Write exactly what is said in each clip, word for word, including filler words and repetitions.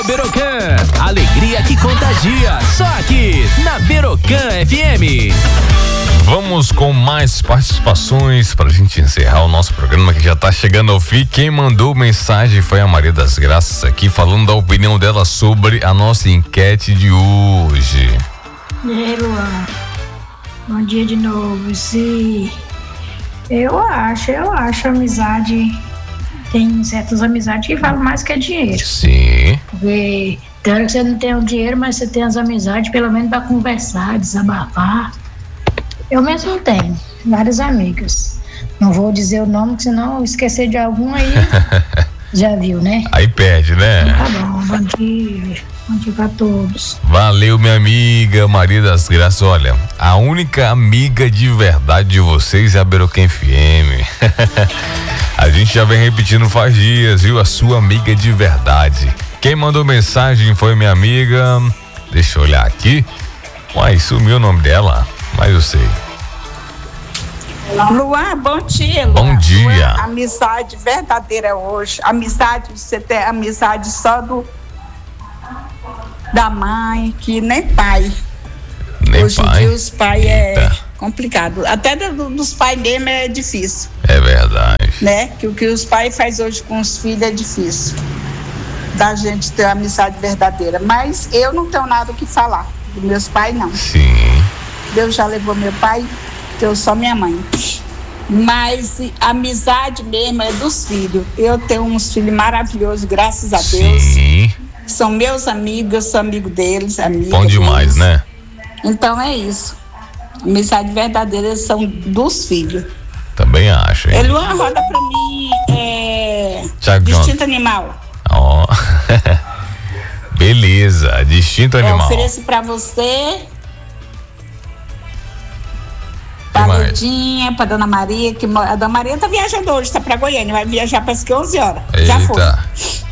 Berocan, alegria que contagia, só aqui na Berocan F M. Vamos com mais participações pra gente encerrar o nosso programa que já tá chegando ao fim. Quem mandou mensagem foi a Maria das Graças aqui, falando da opinião dela sobre a nossa enquete de hoje. E aí, Luan? Bom dia de novo. Se eu acho, eu acho amizade, tem certas amizades que valem mais que dinheiro. Sim. Porque claro que você não tem o dinheiro, mas você tem as amizades, pelo menos para conversar, desabafar. Eu mesmo tenho várias amigas. Não vou dizer o nome, senão eu esquecer de algum aí. Já viu, né? Aí perde, né? Tá bom, bom dia. Bom dia pra todos. Valeu, minha amiga Maria das Graças. Olha, a única amiga de verdade de vocês é a Berocan F M. A gente já vem repetindo faz dias, viu? A sua amiga de verdade. Quem mandou mensagem foi minha amiga. Deixa eu olhar aqui. Uai, sumiu o nome dela, mas eu sei. Luan, bom dia, Luan. Bom dia. Luan, amizade verdadeira hoje. Amizade, você tem amizade só do da mãe, que nem pai. Nem hoje pai. em dia os pais é Eita. complicado. Até do, dos pais mesmo é difícil. É verdade. Né? Que o que os pais fazem hoje com os filhos é difícil. Da gente ter amizade verdadeira. Mas eu não tenho nada o que falar. Dos meus pais, não. Sim. Deus já levou meu pai, eu só minha mãe. Mas a amizade mesmo é dos filhos. Eu tenho uns filhos maravilhosos, graças a Deus. Sim. São meus amigos, eu sou amigo deles, amiga Bom demais, deles. né? Então é isso. Amizade verdadeira são dos filhos. Também acho, hein? Ele uma roda pra mim é Thiago distinto John. animal. Ó. Beleza, distinto Eu animal. ofereço pra você, Que pra mais? Ludinha, pra Dona Maria, que mo- a Dona Maria tá viajando hoje, tá pra Goiânia, vai viajar parece que onze horas. Já foi. Eita.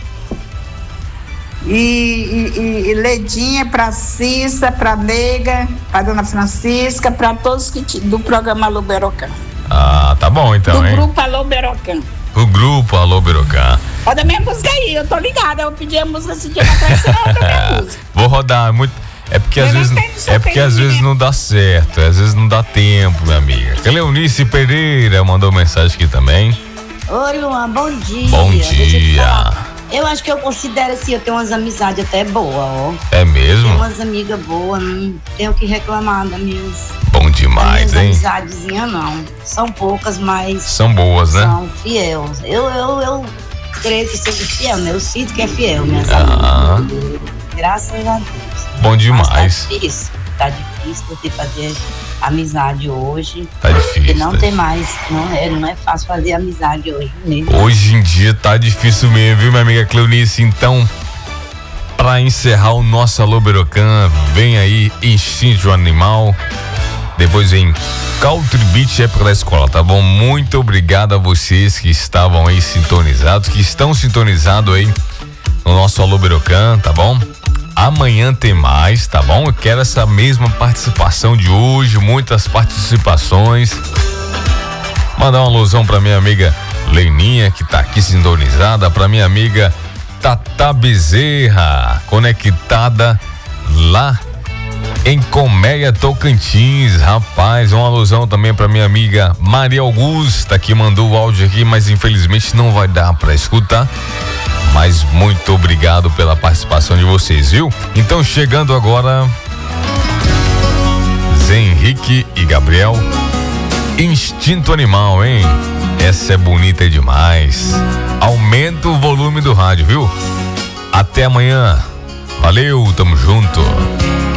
E, e, e, e Ledinha pra Cissa, pra Nega, pra Dona Francisca, pra todos que ti- do programa Alô Berocan. Ah, tá bom então, do hein? grupo Alô Berocan. O grupo Alô Berocan. Roda minha música aí, eu tô ligada. Eu pedi a música esse dia pra trás, você roda minha música. Vou rodar muito. É porque às Eu não vezes tenho só é porque às tempo, vezes né? não dá certo, às vezes não dá tempo, minha amiga. Cleonice Pereira mandou mensagem aqui também. Oi, Luan, bom dia. Bom Deixa eu te dia. falar. Eu acho que eu considero assim, eu tenho umas amizades até boas, ó. É mesmo? Tenho umas amigas boas, não tenho o que reclamar das minhas, Bom das demais, minhas hein? amizadezinhas, não. São poucas, mas São boas, né? são fiel. Eu, eu, eu creio que seja fiel, né? Eu sinto que é fiel, minhas Ah. amigas. Graças a Deus. Bom Mas demais. tá difícil. Tá difícil você fazer amizade hoje. Tá difícil. Porque não tá tem mais, não é, não é fácil fazer amizade hoje mesmo. Hoje em dia tá difícil mesmo, viu, minha amiga Cleonice? Então, pra encerrar o nosso Alô Berocan, vem aí Instinto Animal, depois vem Country Beat, época da escola, tá bom? Muito obrigado a vocês que estavam aí sintonizados, que estão sintonizados aí no nosso Alô Berocan, tá bom? Amanhã tem mais, tá bom? Eu quero essa mesma participação de hoje, muitas participações. Mandar uma alusão pra minha amiga Leninha, que tá aqui sintonizada, pra minha amiga Tata Bezerra, conectada lá em Colmeia, Tocantins. Rapaz, uma alusão também pra minha amiga Maria Augusta, que mandou o áudio aqui, mas infelizmente não vai dar pra escutar. Mas muito obrigado pela participação de vocês, viu? Então, chegando agora, Zé Henrique e Gabriel, Instinto Animal, hein? Essa é bonita demais. Aumenta o volume do rádio, viu? Até amanhã. Valeu, tamo junto.